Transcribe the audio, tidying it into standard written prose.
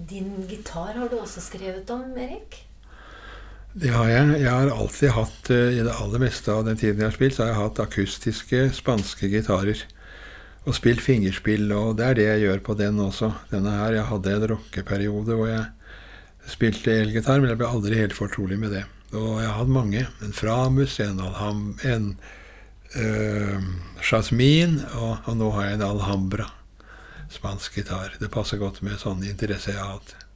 Din gitar har du også skrevet om, Erik? Det har jeg. Jeg har alltid hatt, i det aller meste av den tiden jeg har spilt, så har jeg hatt akustiske spanske gitarer. Og spilt fingerspill, og det det jeg gjør på den også. Denne her, jeg hadde en rockeperiode hvor jeg spilte elgitar, men jeg ble aldri helt fortrolig med det. Og jeg har hatt mange. En Framus, en Jasmin, og nå har jeg en Alhambra, spansk gitar. Det passer godt med sånne interesser jeg har hatt.